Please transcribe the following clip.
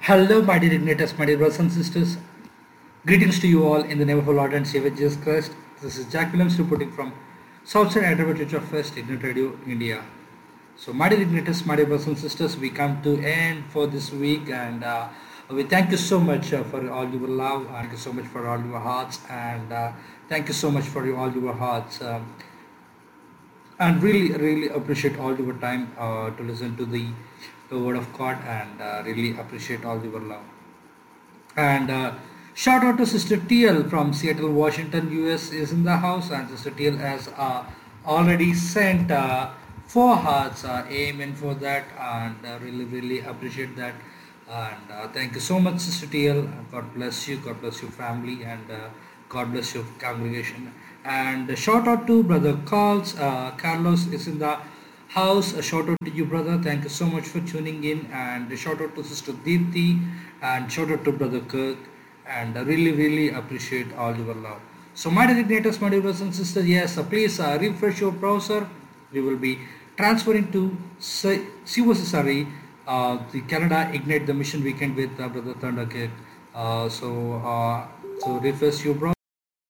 Hello, my dear Ignators, my dear brothers and sisters. Greetings to you all in the name of our Lord and Savior Jesus Christ. This is Jack Williams reporting from Southside Hyderabad Church of First Ignite Radio, India. So, my dear Ignators, my dear brothers and sisters, we come to end for this week, and we thank you so much for all your love, and thank you so much for all your hearts, and thank you so much for all your hearts. And really appreciate all your time to listen to the word of God, and really appreciate all your love. And shout out to Sister TL from Seattle, Washington, US is in the house, and Sister TL has already sent 4 hearts. Amen for that, and really appreciate that. And thank you so much, Sister TL. God bless you. God bless your family, and God bless your congregation. And shout out to Brother Carlos. Carlos is in the house. A shout out to you, brother. Thank you so much for tuning in. And a shout out to Sister Deepthi, and shout out to Brother Kirk. And I really appreciate all your love. So, my dear igniters, my dear brothers and sisters, yes, please refresh your browser. We will be transferring to COCSRE, the Canada Ignite the Mission Weekend with Brother Thunderkid. So refresh your browser.